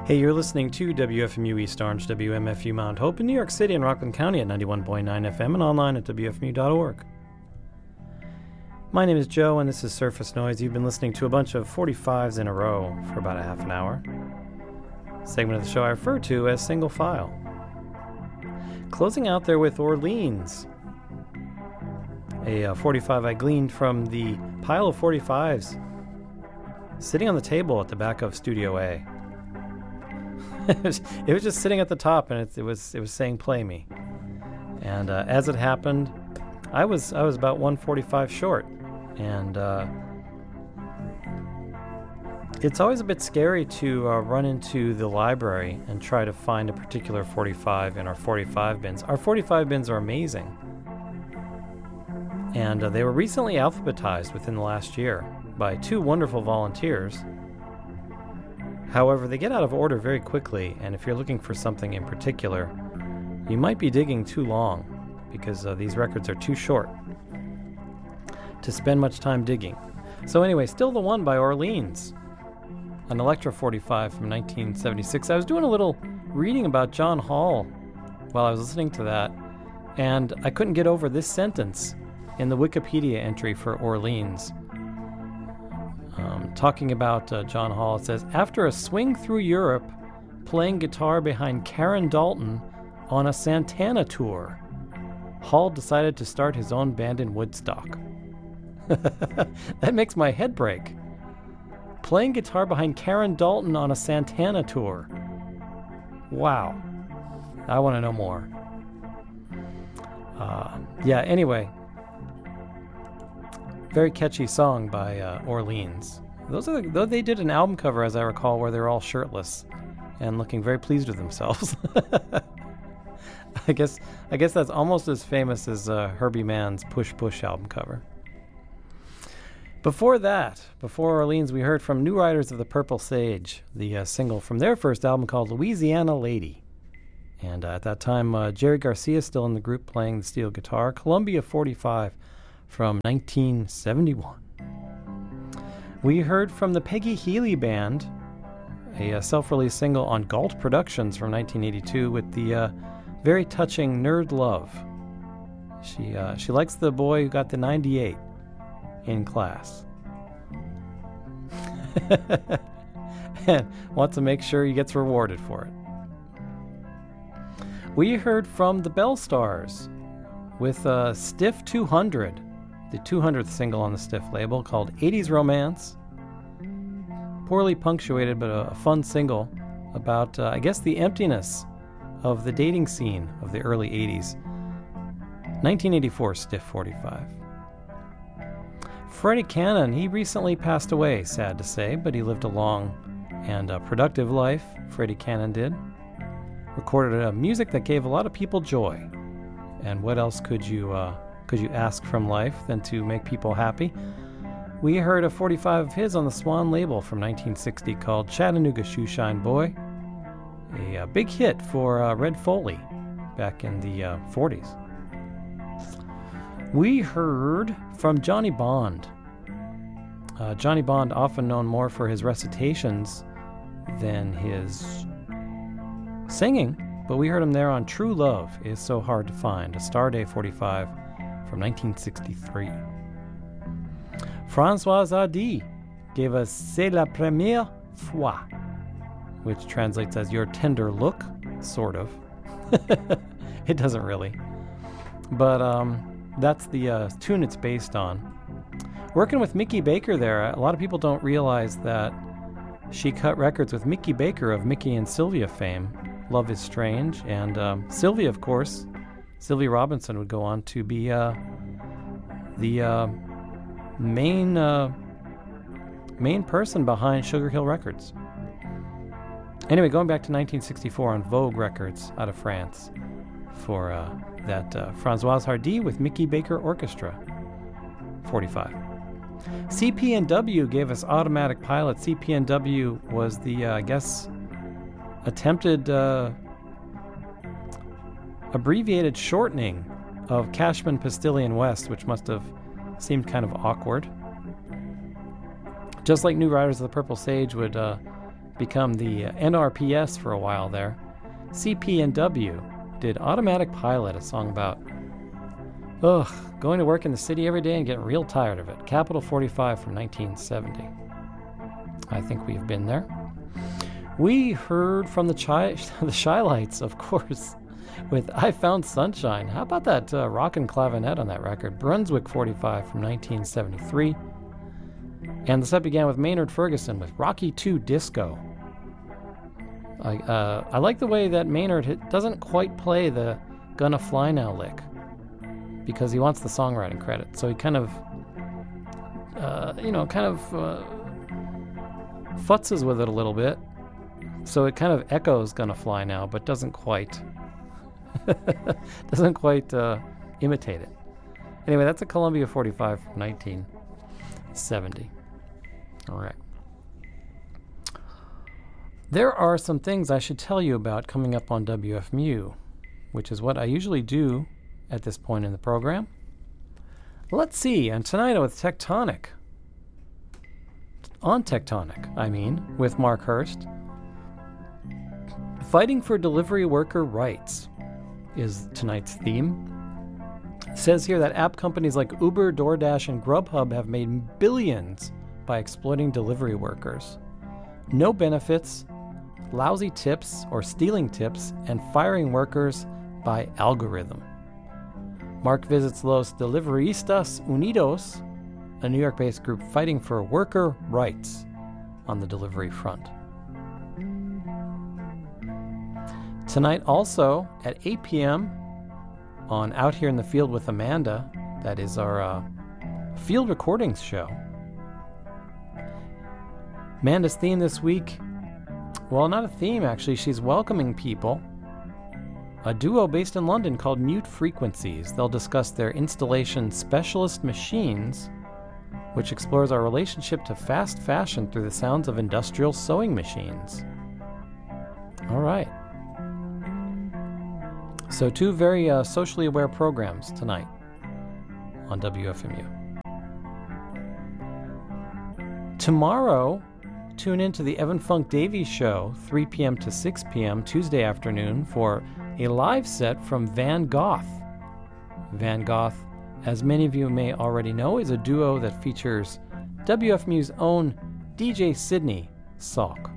Hey, you're listening to WFMU East Orange, WMFU Mount Hope in New York City and Rockland County at 91.9 FM and online at WFMU.org. My name is Joe, and this is Surface Noise. You've been listening to a bunch of 45s in a row for about a half an hour. Segment of the show I refer to as Single File. Closing out there with Orleans, a 45 I gleaned from the pile of 45s sitting on the table at the back of Studio A. It was just sitting at the top, and it was saying "Play me," and as it happened, I was about 145 short, and it's always a bit scary to run into the library and try to find a particular 45 in our 45 bins. Our 45 bins are amazing, and they were recently alphabetized within the last year by two wonderful volunteers. However, they get out of order very quickly, and if you're looking for something in particular, you might be digging too long, because these records are too short to spend much time digging. So anyway, still the one by Orleans, an Electra 45 from 1976. I was doing a little reading about John Hall while I was listening to that, and I couldn't get over this sentence in the Wikipedia entry for Orleans. Talking about John Hall, it says, after a swing through Europe, playing guitar behind Karen Dalton on a Santana tour, Hall decided to start his own band in Woodstock. That makes my head break. Playing guitar behind Karen Dalton on a Santana tour. Wow. I want to know more. Anyway. Very catchy song by Orleans. Though they did an album cover, as I recall, where they're all shirtless and looking very pleased with themselves. I guess that's almost as famous as Herbie Mann's Push Push album cover. Before Orleans, we heard from New Riders of the Purple Sage, the single from their first album called Louisiana Lady. And at that time, Jerry Garcia still in the group playing the steel guitar. Columbia 45 from 1971. We heard from the Peggy Healy Band, a self-released single on Galt Productions from 1982 with the very touching Nerd Love. She likes the boy who got the 98 in class. And wants to make sure he gets rewarded for it. We heard from the Bell Stars with Stiff 200, the 200th single on the Stiff label, called 80s Romance. Poorly punctuated, but a fun single about, the emptiness of the dating scene of the early 80s. 1984 Stiff 45. Freddie Cannon, he recently passed away, sad to say, but he lived a long and productive life. Freddie Cannon did. Recorded music that gave a lot of people joy. And what else could you ask from life than to make people happy? We heard a 45 of his on the Swan label from 1960 called Chattanooga Shoeshine Boy, a big hit for Red Foley back in the 40s. We heard from Johnny Bond. Johnny Bond, often known more for his recitations than his singing, but we heard him there on True Love Is So Hard to Find, a Starday 45 from 1963. Françoise Hardy gave us C'est la première fois, which translates as Your Tender Look, sort of. It doesn't really. But that's the tune it's based on. Working with Mickey Baker there, a lot of people don't realize that she cut records with Mickey Baker of Mickey and Sylvia fame. Love is Strange, and Sylvia, of course, Sylvia Robinson would go on to be the main person behind Sugar Hill Records. Anyway, going back to 1964 on Vogue Records out of France for that Françoise Hardy with Mickey Baker Orchestra 45. CP&W gave us Automatic Pilot. CP&W was the, attempted abbreviated shortening of Cashman Pastillion West, which must have seemed kind of awkward. Just like New Riders of the Purple Sage would become the NRPS for a while there. CP&W did Automatic Pilot, a song about going to work in the city every day and getting real tired of it. Capital 45 from 1970. I think we've been there. We heard from the Shylights, of course, with I Found Sunshine. How about that rockin' clavinet on that record? Brunswick 45 from 1973. And the set began with Maynard Ferguson with Rocky II Disco. I like the way that Maynard doesn't quite play the Gonna Fly Now lick because he wants the songwriting credit. So he kind of futzes with it a little bit. So it kind of echoes Gonna Fly Now, but doesn't quite imitate it. Anyway, that's a Columbia 45 from 1970. All right. There are some things I should tell you about coming up on WFMU, which is what I usually do at this point in the program. Let's see, and tonight with Tectonic. On Tectonic, I mean, with Mark Hurst. Fighting for delivery worker rights is tonight's theme. It says here that app companies like Uber, DoorDash, and Grubhub have made billions by exploiting delivery workers. No benefits, lousy tips or stealing tips, and firing workers by algorithm. Mark visits Los Deliveristas Unidos, a New York-based group fighting for worker rights on the delivery front. Tonight also at 8 p.m. on Out Here in the Field with Amanda, that is our field recordings show. Amanda's theme this week, well, not a theme actually, she's welcoming people. A duo based in London called Mute Frequencies. They'll discuss their installation Specialist Machines, which explores our relationship to fast fashion through the sounds of industrial sewing machines. All right. So two very socially aware programs tonight on WFMU. Tomorrow, tune in to the Evan Funk Davies Show, 3 p.m. to 6 p.m. Tuesday afternoon for a live set from Van Goth. Van Goth, as many of you may already know, is a duo that features WFMU's own DJ Sydney Salk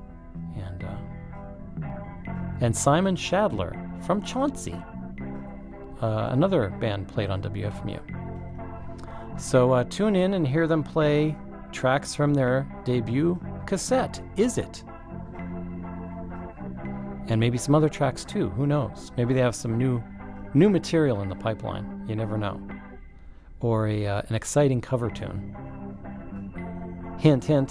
and Simon Shadler from Chauncey, another band played on WFMU. So tune in and hear them play tracks from their debut cassette, Is It? And maybe some other tracks too, who knows? Maybe they have some new material in the pipeline, you never know. Or an exciting cover tune. Hint, hint.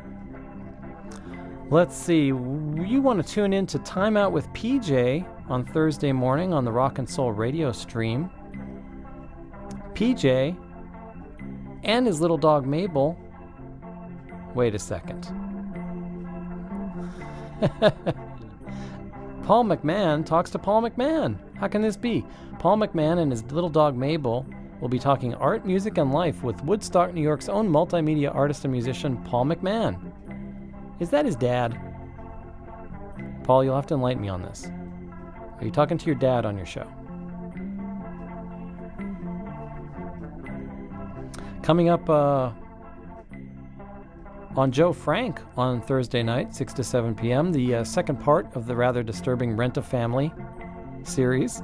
Let's see, you want to tune in to Time Out with PJ on Thursday morning on the Rock and Soul radio stream. PJ and his little dog Mabel. Wait a second. Paul McMahon talks to Paul McMahon. How can this be? Paul McMahon and his little dog Mabel will be talking art, music, and life with Woodstock, New York's own multimedia artist and musician, Paul McMahon. Is that his dad? Paul, you'll have to enlighten me on this. Are you talking to your dad on your show? Coming up on Joe Frank on Thursday night, 6 to 7 p.m., the second part of the rather disturbing Rent-A-Family series.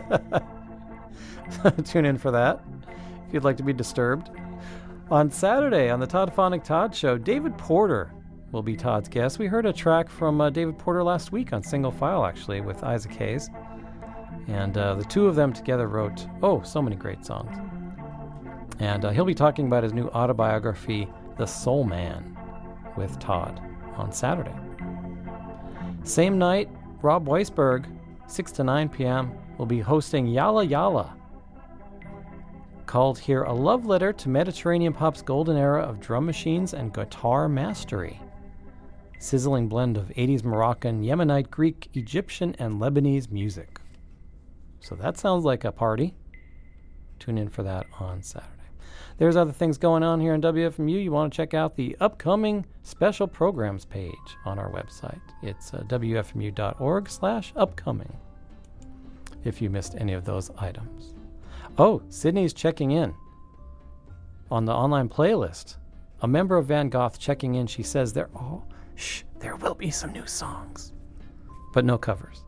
Tune in for that if you'd like to be disturbed. On Saturday, on the Todd-Phonic Todd Show, David Porter will be Todd's guest. We heard a track from David Porter last week on Single File, actually, with Isaac Hayes. And the two of them together wrote, so many great songs. And he'll be talking about his new autobiography, The Soul Man, with Todd on Saturday. Same night, Rob Weisberg, 6 to 9 p.m., will be hosting Yalla Yalla, called here A Love Letter to Mediterranean Pop's Golden Era of Drum Machines and Guitar Mastery. Sizzling blend of 80s Moroccan, Yemenite, Greek, Egyptian, and Lebanese music. So that sounds like a party. Tune in for that on Saturday. There's other things going on here on WFMU. You want to check out the upcoming special programs page on our website. It's wfmu.org/upcoming if you missed any of those items. Oh, Sydney's checking in on the online playlist. A member of Van Gogh checking in. She says there will be some new songs, but no covers.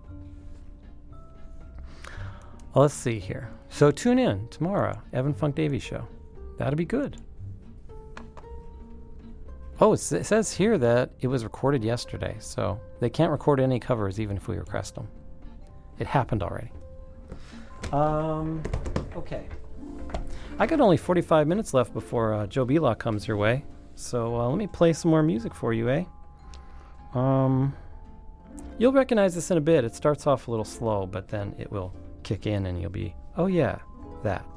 Well, let's see here. So tune in tomorrow, Evan Funk Davies Show. That'll be good. Oh, it says here that it was recorded yesterday, so they can't record any covers even if we request them. It happened already. Okay. I got only 45 minutes left before Joe Belock comes your way, so let me play some more music for you, eh? You'll recognize this in a bit. It starts off a little slow, but then it will kick in and you'll be, oh yeah, that.